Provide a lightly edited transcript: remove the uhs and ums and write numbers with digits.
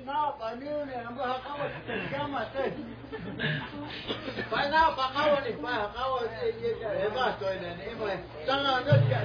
naapa niin ne ampa kauan kämätä. Vai naapa kauan niin vai kauan ei epätoinen ei vai. Tänään nyt